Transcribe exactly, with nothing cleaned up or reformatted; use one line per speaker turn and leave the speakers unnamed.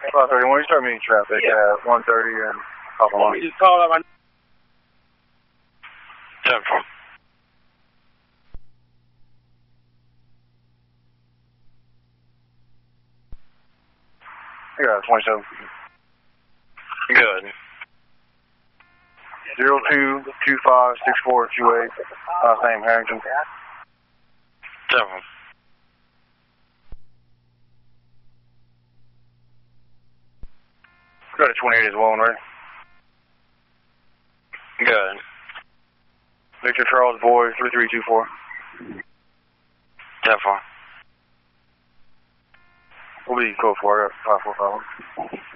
five thirty, when you start meeting traffic
Yeah.
at one thirty and hop on.
Let me just call up my...
ten four.
I got twenty-seven.
Good.
Zero two two five six four two eight. Last name Harrington.
ten four.
Got a twenty-eight as well, right?
Good.
Victor Charles Boy three three two four.
ten four.
We'll be code four. I got five four five.